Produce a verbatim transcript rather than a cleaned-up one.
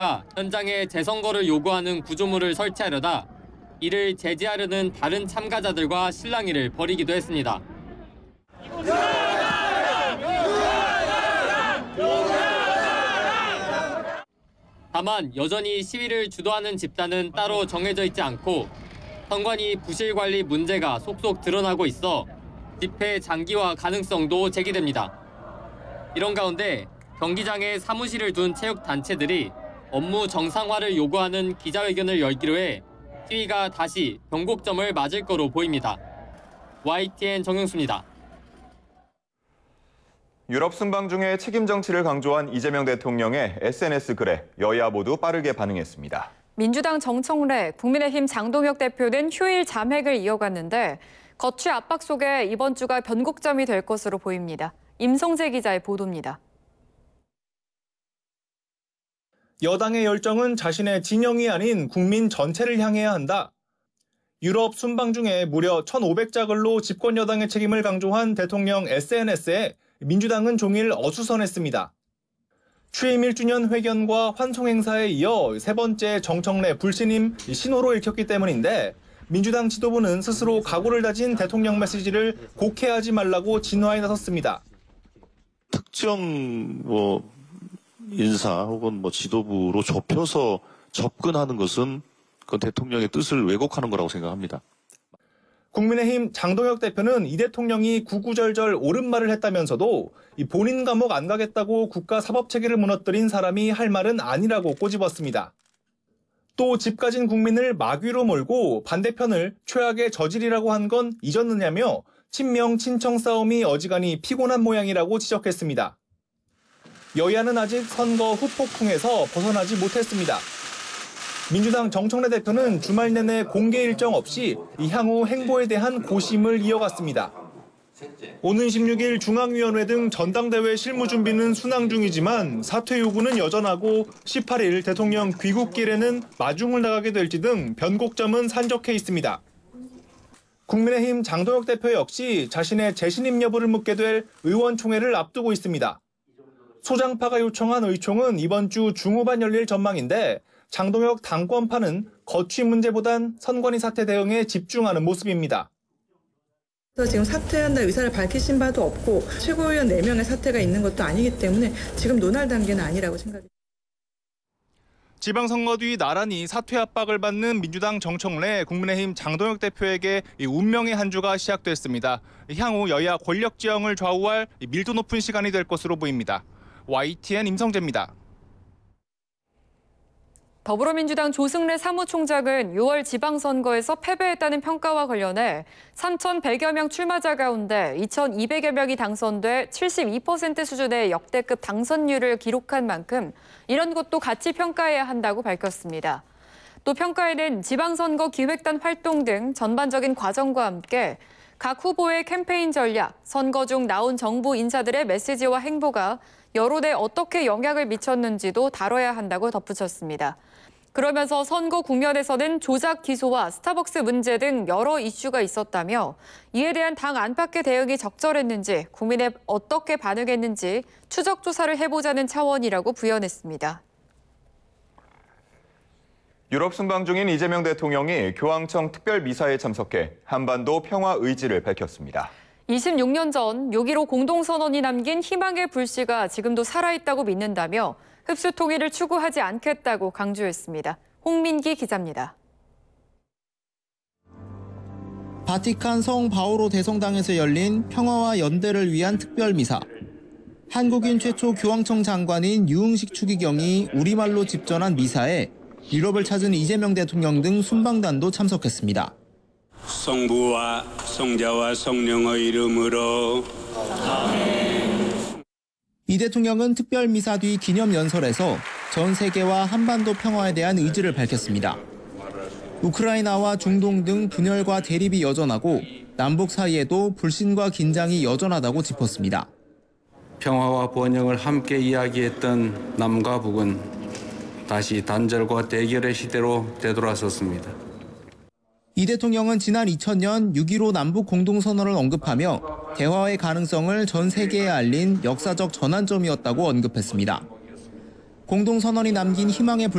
현장에 재선거를 요구하는 구조물을 설치하려다 이를 제지하려는 다른 참가자들과 실랑이를 벌이기도 했습니다. 다만 여전히 시위를 주도하는 집단은 따로 정해져 있지 않고 선관위 부실 관리 문제가 속속 드러나고 있어 집회 장기화 가능성도 제기됩니다. 이런 가운데 경기장에 사무실을 둔 체육단체들이 업무 정상화를 요구하는 기자회견을 열기로 해 시위가 다시 변곡점을 맞을 거로 보입니다. 와이티엔 정영수입니다. 유럽 순방 중에 책임 정치를 강조한 이재명 대통령의 에스엔에스 글에 여야 모두 빠르게 반응했습니다. 민주당 정청래, 국민의힘 장동혁 대표는 휴일 잠핵을 이어갔는데 거취 압박 속에 이번 주가 변곡점이 될 것으로 보입니다. 임성재 기자의 보도입니다. 여당의 열정은 자신의 진영이 아닌 국민 전체를 향해야 한다. 유럽 순방 중에 무려 천오백 자 글로 집권 여당의 책임을 강조한 대통령 에스엔에스에 민주당은 종일 어수선했습니다. 취임 일 주년 회견과 환송 행사에 이어 세 번째 정청래 불신임 신호로 읽혔기 때문인데 민주당 지도부는 스스로 각오를 다진 대통령 메시지를 곡해하지 말라고 진화에 나섰습니다. 특정 뭐 인사 혹은 뭐 지도부로 좁혀서 접근하는 것은 그 대통령의 뜻을 왜곡하는 거라고 생각합니다. 국민의힘 장동혁 대표는 이 대통령이 구구절절 옳은 말을 했다면서도 본인 감옥 안 가겠다고 국가 사법 체계를 무너뜨린 사람이 할 말은 아니라고 꼬집었습니다. 또 집 가진 국민을 마귀로 몰고 반대편을 최악의 저질이라고 한 건 잊었느냐며 친명 친청 싸움이 어지간히 피곤한 모양이라고 지적했습니다. 여야는 아직 선거 후폭풍에서 벗어나지 못했습니다. 민주당 정청래 대표는 주말 내내 공개 일정 없이 향후 행보에 대한 고심을 이어갔습니다. 오는 십육 일 중앙위원회 등 전당대회 실무 준비는 순항 중이지만 사퇴 요구는 여전하고 십팔 일 대통령 귀국길에는 마중을 나가게 될지 등 변곡점은 산적해 있습니다. 국민의힘 장동혁 대표 역시 자신의 재신임 여부를 묻게 될 의원총회를 앞두고 있습니다. 소장파가 요청한 의총은 이번 주 중후반 열릴 전망인데 장동혁 당권파는 거취 문제보단 선관위 사태 대응에 집중하는 모습입니다. 지금 사퇴한다 의사를 밝히신 바도 없고 최고위원 네 명의 사퇴가 있는 것도 아니기 때문에 지금 논할 단계는 아니라고 생각합니다. 지방선거 뒤 나란히 사퇴 압박을 받는 민주당 정청래, 국민의힘 장동혁 대표에게 운명의 한 주가 시작됐습니다. 향후 여야 권력 지형을 좌우할 밀도 높은 시간이 될 것으로 보입니다. 와이티엔 임성재입니다. 더불어민주당 조승래 사무총장은 유월 지방선거에서 패배했다는 평가와 관련해 삼천백여 명 출마자 가운데 이천이백여 명이 당선돼 칠십이 퍼센트 수준의 역대급 당선율을 기록한 만큼 이런 것도 같이 평가해야 한다고 밝혔습니다. 또 평가에는 지방선거 기획단 활동 등 전반적인 과정과 함께 각 후보의 캠페인 전략, 선거 중 나온 정부 인사들의 메시지와 행보가 여론에 어떻게 영향을 미쳤는지도 다뤄야 한다고 덧붙였습니다. 그러면서 선거 국면에서는 조작 기소와 스타벅스 문제 등 여러 이슈가 있었다며 이에 대한 당 안팎의 대응이 적절했는지 국민에 어떻게 반응했는지 추적 조사를 해보자는 차원이라고 부연했습니다. 유럽 순방 중인 이재명 대통령이 교황청 특별미사에 참석해 한반도 평화 의지를 밝혔습니다. 이십육 년 전 육 일오 공동선언이 남긴 희망의 불씨가 지금도 살아있다고 믿는다며 흡수 통일을 추구하지 않겠다고 강조했습니다. 홍민기 기자입니다. 바티칸 성 바오로 대성당에서 열린 평화와 연대를 위한 특별미사. 한국인 최초 교황청 장관인 유흥식 추기경이 우리말로 집전한 미사에 유럽을 찾은 이재명 대통령 등 순방단도 참석했습니다. 성부와 성자와 성령의 이름으로 아멘. 이 대통령은 특별미사 뒤 기념연설에서 전 세계와 한반도 평화에 대한 의지를 밝혔습니다. 우크라이나와 중동 등 분열과 대립이 여전하고 남북 사이에도 불신과 긴장이 여전하다고 짚었습니다. 평화와 번영을 함께 이야기했던 남과 북은 다시 단절과 대결의 시대로 되돌아섰습니다. 이 대통령은 지난 이천 년 육 일오 남북 공동선언을 언급하며 대화의 가능성을 전 세계에 알린 역사적 전환점이었다고 언급했습니다. 공동선언이 남긴 희망의